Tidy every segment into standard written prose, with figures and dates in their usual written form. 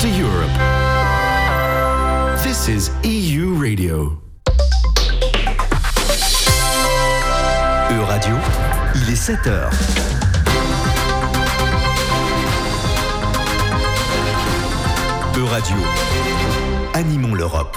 to Europe. This is EU Radio. E-Radio, il est 7h. E-Radio, animons l'Europe.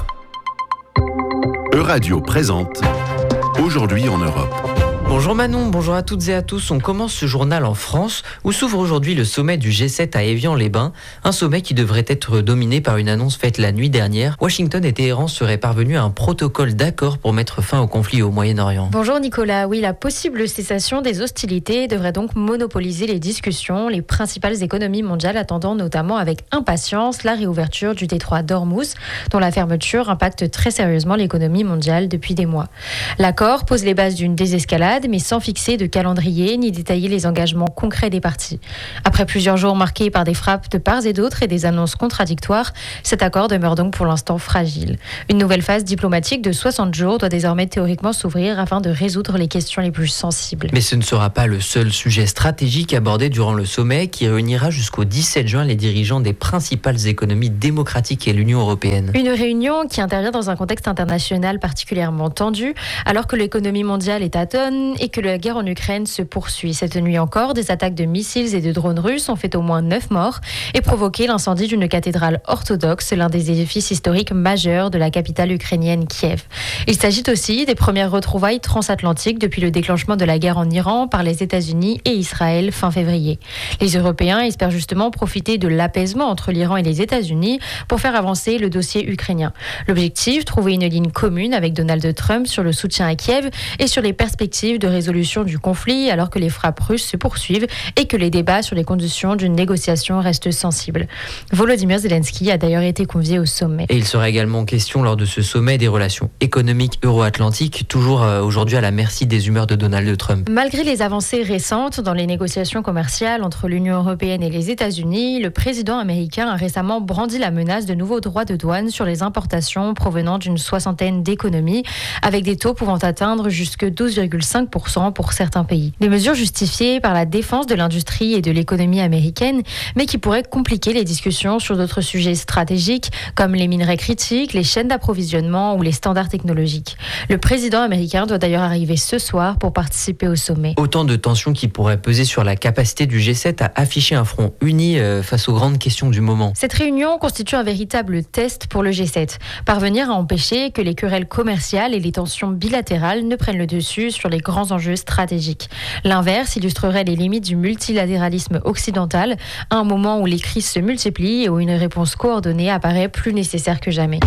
E-Radio présente Aujourd'hui en Europe. Bonjour Manon, bonjour à toutes et à tous. On commence ce journal en France où s'ouvre aujourd'hui le sommet du G7 à Évian-les-Bains. Un sommet qui devrait être dominé par une annonce faite la nuit dernière. Washington et Téhéran seraient parvenus à un protocole d'accord pour mettre fin au conflit au Moyen-Orient. Bonjour Nicolas, oui, la possible cessation des hostilités devrait donc monopoliser les discussions. Les principales économies mondiales attendant notamment avec impatience la réouverture du détroit d'Ormuz, dont la fermeture impacte très sérieusement l'économie mondiale depuis des mois. L'accord pose les bases d'une désescalade, mais sans fixer de calendrier ni détailler les engagements concrets des parties. Après plusieurs jours marqués par des frappes de part et d'autre et des annonces contradictoires, cet accord demeure donc pour l'instant fragile. Une nouvelle phase diplomatique de 60 jours doit désormais théoriquement s'ouvrir afin de résoudre les questions les plus sensibles. Mais ce ne sera pas le seul sujet stratégique abordé durant le sommet qui réunira jusqu'au 17 juin les dirigeants des principales économies démocratiques et l'Union européenne. Une réunion qui intervient dans un contexte international particulièrement tendu, alors que l'économie mondiale est atone et que la guerre en Ukraine se poursuit. Cette nuit encore, des attaques de missiles et de drones russes ont fait au moins 9 morts et provoqué l'incendie d'une cathédrale orthodoxe, l'un des édifices historiques majeurs de la capitale ukrainienne Kiev. Il s'agit aussi des premières retrouvailles transatlantiques depuis le déclenchement de la guerre en Iran par les États-Unis et Israël fin février. Les Européens espèrent justement profiter de l'apaisement entre l'Iran et les États-Unis pour faire avancer le dossier ukrainien. L'objectif, trouver une ligne commune avec Donald Trump sur le soutien à Kiev et sur les perspectives de résolution du conflit alors que les frappes russes se poursuivent et que les débats sur les conditions d'une négociation restent sensibles. Volodymyr Zelensky a d'ailleurs été convié au sommet. Et il sera également question lors de ce sommet des relations économiques euro-atlantiques, toujours aujourd'hui à la merci des humeurs de Donald Trump. Malgré les avancées récentes dans les négociations commerciales entre l'Union européenne et les États-Unis, le président américain a récemment brandi la menace de nouveaux droits de douane sur les importations provenant d'une soixantaine d'économies, avec des taux pouvant atteindre jusque 12,5% pour certains pays. Des mesures justifiées par la défense de l'industrie et de l'économie américaine, mais qui pourraient compliquer les discussions sur d'autres sujets stratégiques, comme les minerais critiques, les chaînes d'approvisionnement ou les standards technologiques. Le président américain doit d'ailleurs arriver ce soir pour participer au sommet. Autant de tensions qui pourraient peser sur la capacité du G7 à afficher un front uni face aux grandes questions du moment. Cette réunion constitue un véritable test pour le G7. Parvenir à empêcher que les querelles commerciales et les tensions bilatérales ne prennent le dessus sur les grands enjeux stratégiques. L'inverse illustrerait les limites du multilatéralisme occidental, à un moment où les crises se multiplient et où une réponse coordonnée apparaît plus nécessaire que jamais.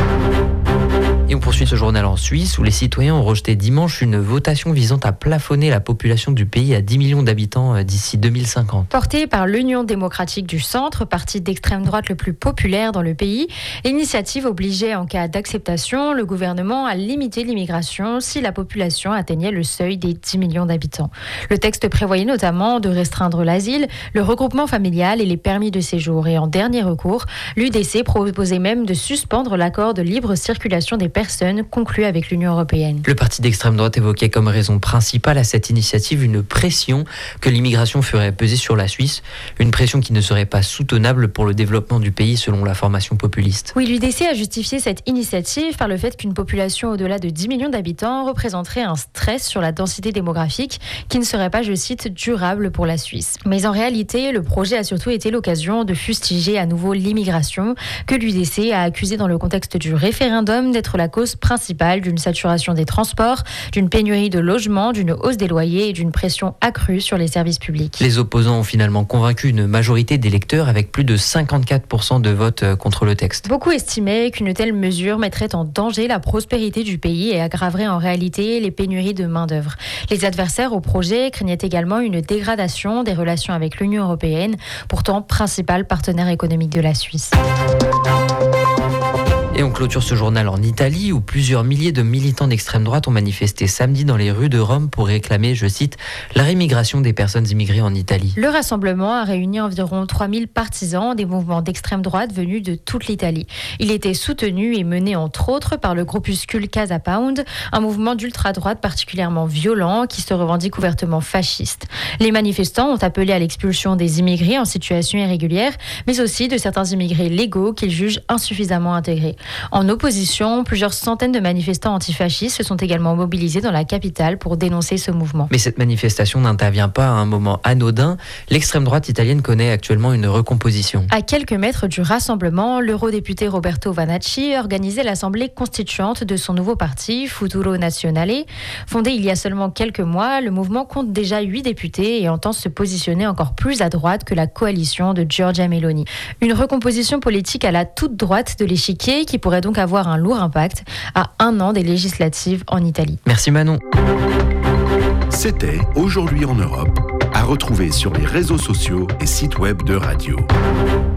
Et on poursuit ce journal en Suisse où les citoyens ont rejeté dimanche une votation visant à plafonner la population du pays à 10 millions d'habitants d'ici 2050. Portée par l'Union démocratique du Centre, parti d'extrême droite le plus populaire dans le pays, l'initiative obligeait en cas d'acceptation le gouvernement à limiter l'immigration si la population atteignait le seuil des 10 millions d'habitants. Le texte prévoyait notamment de restreindre l'asile, le regroupement familial et les permis de séjour. Et en dernier recours, l'UDC proposait même de suspendre l'accord de libre circulation des personnes conclues avec l'Union européenne. Le parti d'extrême droite évoquait comme raison principale à cette initiative une pression que l'immigration ferait peser sur la Suisse, une pression qui ne serait pas soutenable pour le développement du pays selon la formation populiste. Oui, l'UDC a justifié cette initiative par le fait qu'une population au-delà de 10 millions d'habitants représenterait un stress sur la densité démographique qui ne serait pas, je cite, durable pour la Suisse. Mais en réalité, le projet a surtout été l'occasion de fustiger à nouveau l'immigration que l'UDC a accusé dans le contexte du référendum d'être la cause principale d'une saturation des transports, d'une pénurie de logements, d'une hausse des loyers et d'une pression accrue sur les services publics. Les opposants ont finalement convaincu une majorité d'électeurs avec plus de 54% de votes contre le texte. Beaucoup estimaient qu'une telle mesure mettrait en danger la prospérité du pays et aggraverait en réalité les pénuries de main-d'œuvre. Les adversaires au projet craignaient également une dégradation des relations avec l'Union européenne, pourtant principal partenaire économique de la Suisse. Et on clôture ce journal en Italie où plusieurs milliers de militants d'extrême droite ont manifesté samedi dans les rues de Rome pour réclamer, je cite, la rémigration des personnes immigrées en Italie. Le rassemblement a réuni environ 3000 partisans des mouvements d'extrême droite venus de toute l'Italie. Il était soutenu et mené entre autres par le groupuscule Casa Pound, un mouvement d'ultra-droite particulièrement violent qui se revendique ouvertement fasciste. Les manifestants ont appelé à l'expulsion des immigrés en situation irrégulière, mais aussi de certains immigrés légaux qu'ils jugent insuffisamment intégrés. En opposition, plusieurs centaines de manifestants antifascistes se sont également mobilisés dans la capitale pour dénoncer ce mouvement. Mais cette manifestation n'intervient pas à un moment anodin. L'extrême droite italienne connaît actuellement une recomposition. À quelques mètres du rassemblement, l'eurodéputé Roberto Vanacci organisait l'assemblée constituante de son nouveau parti, Futuro Nazionale. Fondé il y a seulement quelques mois, le mouvement compte déjà 8 députés et entend se positionner encore plus à droite que la coalition de Giorgia Meloni. Une recomposition politique à la toute droite de l'échiquier qui pourrait donc avoir un lourd impact à 1 an des législatives en Italie. Merci Manon. C'était Aujourd'hui en Europe, à retrouver sur les réseaux sociaux et sites web de Radio.